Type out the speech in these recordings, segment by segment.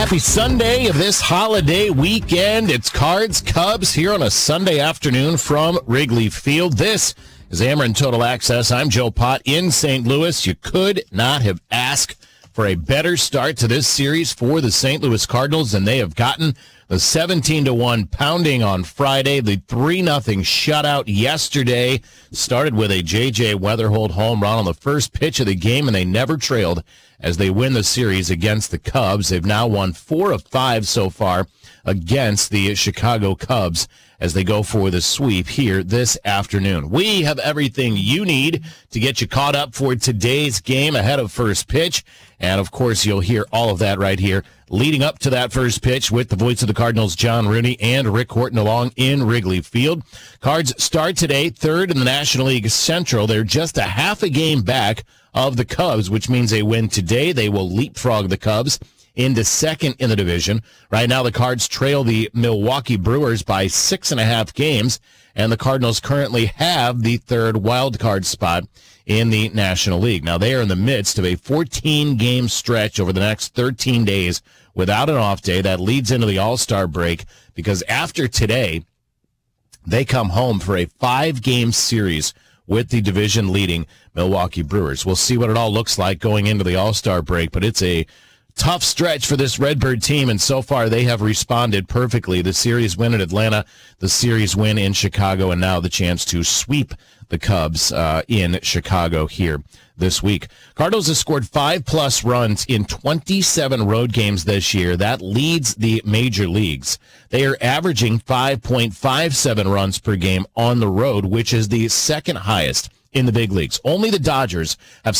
Happy Sunday of this holiday weekend. It's Cards Cubs here on a Sunday afternoon from Wrigley Field. This is Ameren Total Access. I'm Joe Pott in St. Louis. You could not have asked for a better start to this series for the St. Louis Cardinals than they have gotten. The 17-1 pounding on Friday, the 3-0 shutout yesterday started with a J.J. Weatherhold home run on the first pitch of the game, and they never trailed as they win the series against the Cubs. They've now won 4 of 5 so far against the Chicago Cubs as they go for the sweep here this afternoon. We have everything you need to get you caught up for today's game ahead of first pitch. And, of course, you'll hear all of that right here leading up to that first pitch with the voice of the Cardinals, John Rooney, and Rick Horton along in Wrigley Field. Cards start today, third in the National League Central. They're just a half a game back of the Cubs, which means they win today. They will leapfrog the Cubs into second in the division. Right now, the Cards trail the Milwaukee Brewers by 6.5 games, and the Cardinals currently have the third wild card spot in the National League. Now, they are in the midst of a 14-game stretch over the next 13 days without an off day. That leads into the All-Star break because after today, they come home for a 5-game series with the division-leading Milwaukee Brewers. We'll see what it all looks like going into the All-Star break, but it's a tough stretch for this Redbird team, and so far they have responded perfectly. The series win in Atlanta, the series win in Chicago, and now the chance to sweep the Cubs in Chicago here this week. Cardinals have scored 5+ runs in 27 road games this year. That leads the major leagues. They are averaging 5.57 runs per game on the road, which is the second highest in the big leagues. Only the Dodgers have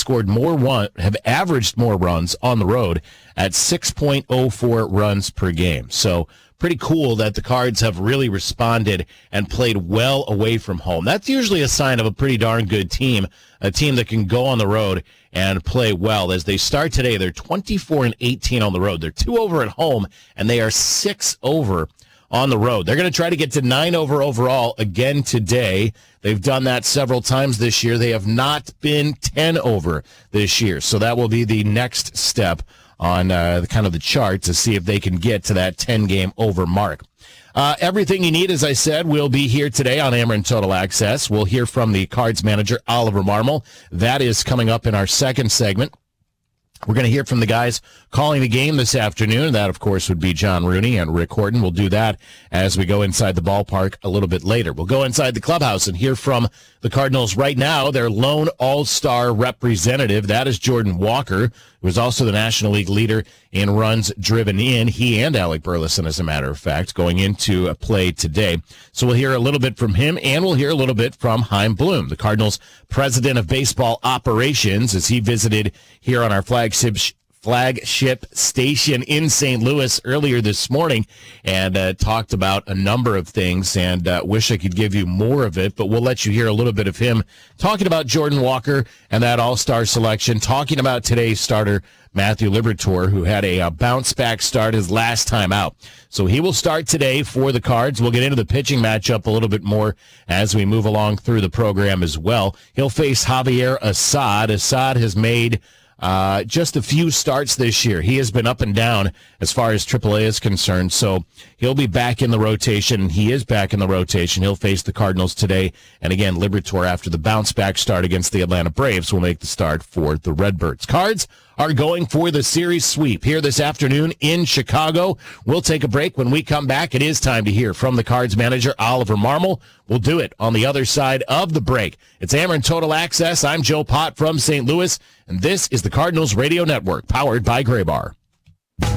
averaged more runs on the road at 6.04 runs per game. So pretty cool that the Cards have really responded and played well away from home. That's usually a sign of a pretty darn good team, a team that can go on the road and play well. As they start today, they're 24-18 on the road. They're 2 over at home, and they are 6 over on the road. They're going to try to get to 9 over overall again today. They've done that several times this year. They have not been 10 over this year. So that will be the next step on kind of the chart to see if they can get to that 10-game over mark. Everything you need, as I said, will be here today on Ameren Total Access. We'll hear from the Cards manager, Oliver Marmol. That is coming up in our second segment. We're going to hear from the guys calling the game this afternoon. That, of course, would be John Rooney and Rick Horton. We'll do that as we go inside the ballpark a little bit later. We'll go inside the clubhouse and hear from the Cardinals right now. Their lone all-star representative, that is Jordan Walker, who is also the National League leader in runs driven in. He and Alec Burleson, as a matter of fact, going into a play today. So we'll hear a little bit from him, and we'll hear a little bit from Chaim Bloom, the Cardinals president of baseball operations, as he visited here on our flagship station in St. Louis earlier this morning and talked about a number of things, and wish I could give you more of it, but we'll let you hear a little bit of him talking about Jordan Walker and that all-star selection, talking about today's starter, Matthew Liberatore, who had a bounce-back start his last time out. So he will start today for the Cards. We'll get into the pitching matchup a little bit more as we move along through the program as well. He'll face Javier Assad. Assad has made just a few starts this year. He has been up and down as far as AAA is concerned, so he'll be back in the rotation. He is back in the rotation. He'll face the Cardinals today. And again, Liberatore, after the bounce-back start against the Atlanta Braves, will make the start for the Redbirds. Cards are going for the series sweep here this afternoon in Chicago. We'll take a break. When we come back, it is time to hear from the Cards manager, Oliver Marmol. We'll do it on the other side of the break. It's Ameren Total Access. I'm Joe Pott from St. Louis, and this is the Cardinals Radio Network, powered by Graybar.